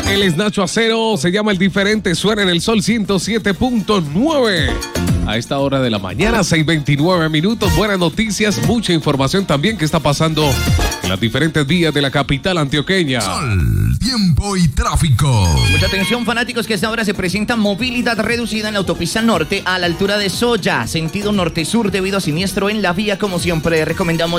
Él es Nacho Acero, se llama El Diferente, suena en el Sol 107.9. A esta hora de la mañana, 6:29 minutos. Buenas noticias, mucha información también que está pasando en las diferentes vías de la capital antioqueña. Sol, tiempo y tráfico. Mucha atención, fanáticos, que a esta hora se presenta movilidad reducida en la autopista norte a la altura de Soya, sentido norte-sur, debido a siniestro en la vía. Como siempre, recomendamos